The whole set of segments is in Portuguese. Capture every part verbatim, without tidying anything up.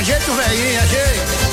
Ajeita o velhinho, ajeita.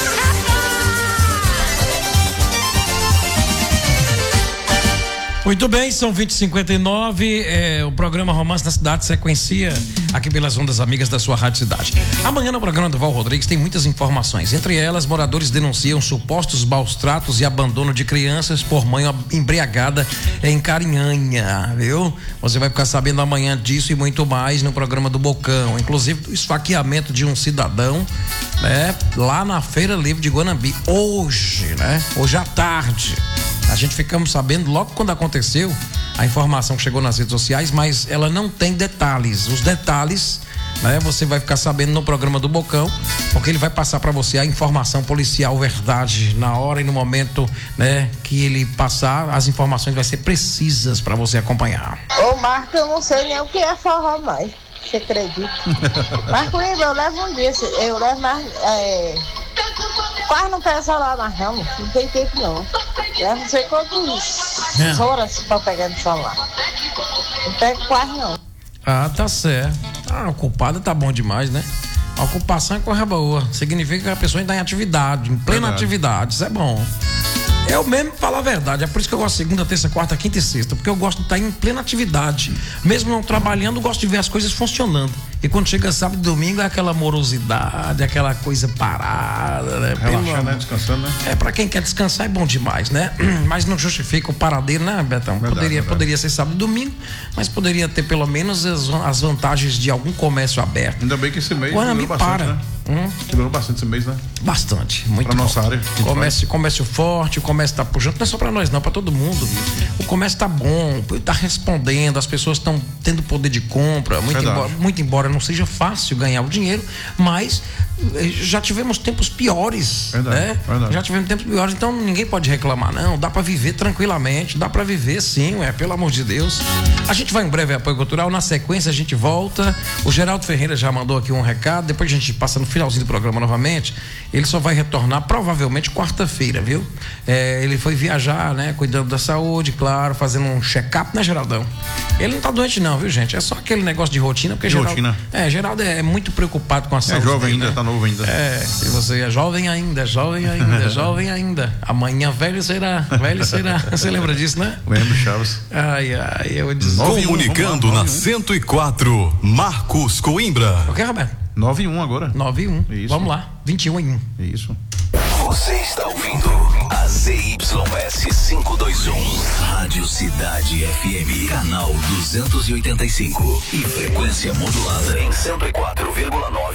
Muito bem, são vinte e cinquenta e nove, é, o programa Romance na Cidade sequencia aqui pelas ondas amigas da sua Rádio Cidade. Amanhã no programa do Val Rodrigues tem muitas informações. Entre elas, moradores denunciam supostos maus tratos e abandono de crianças por mãe embriagada em Carinhanha, viu? Você vai ficar sabendo amanhã disso e muito mais no programa do Bocão, inclusive do esfaqueamento de um cidadão, né? Lá na Feira Livre de Guanambi, hoje, né? Hoje à tarde. A gente ficamos sabendo logo quando aconteceu a informação que chegou nas redes sociais, mas ela não tem detalhes. Os detalhes, né, você vai ficar sabendo no programa do Bocão, porque ele vai passar para você a informação policial verdade na hora e no momento, né, que ele passar, as informações vai ser precisas para você acompanhar. Ô Marco, eu não sei nem o que é forró mais. Você acredita? Marco, eu levo um dia, eu levo mais. É... Quase não pega celular mais não, não tem tempo não. Leva não sei quantas é. horas pra pegar no celular. Não pego quase não. Ah, tá certo. Ah, ocupada tá bom demais, né? A ocupação é coisa boa. Significa que a pessoa está em atividade, em plena verdade. atividade. Isso é bom. Eu mesmo falo a verdade, é por isso que eu gosto de segunda, terça, quarta, quinta e sexta, porque eu gosto de estar em plena atividade. Mesmo não trabalhando, eu gosto de ver as coisas funcionando. E quando chega sábado e domingo é aquela morosidade, aquela coisa parada, né? Relaxando, né? Descansando, né? É, pra quem quer descansar é bom demais, né? Mas não justifica o paradeiro, né, Betão? Verdade, poderia, verdade. poderia ser sábado e domingo, mas poderia ter pelo menos as, as vantagens de algum comércio aberto. Ainda bem que esse mês Guanambi para. Né? Hum? Melhorou bastante esse mês, né? Bastante, muito pra bom. nossa área. Comércio, comércio forte, o comércio tá pujante, não é só pra nós não, pra todo mundo. O comércio tá bom, tá respondendo, as pessoas estão tendo poder de compra, muito embora, muito embora não seja fácil ganhar o dinheiro, mas já tivemos tempos piores, verdade, né? Verdade. Já tivemos tempos piores, então ninguém pode reclamar, não, dá pra viver tranquilamente, dá pra viver sim, é, pelo amor de Deus. A gente vai em breve apoio cultural, na sequência a gente volta, o Geraldo Ferreira já mandou aqui um recado, depois a gente passa no finalzinho do programa novamente, ele só vai retornar provavelmente quarta-feira, viu? É, ele foi viajar, né, cuidando da saúde, claro, fazendo um check-up, né, Geraldão? Ele não tá doente não, viu, gente? É só aquele negócio de rotina, porque de Geraldo, rotina. É, Geraldo é muito preocupado com a saúde. É jovem dele, ainda, né? tá novo ainda. É, se você é jovem ainda, jovem ainda, jovem ainda. Amanhã velho será, velho será. Você lembra disso, né? Lembro, Chaves. Ai, ai, eu disse. Comunicando lá, na cento e quatro, Marcos Coimbra. O que, Roberto? nove e um agora. nove e um. Isso. Vamos lá, vinte e um em um. Isso. Você está ouvindo a Z Y S quinhentos e vinte e um, Rádio Cidade F M, canal duzentos e oitenta e cinco e frequência modulada em cento e quatro vírgula nove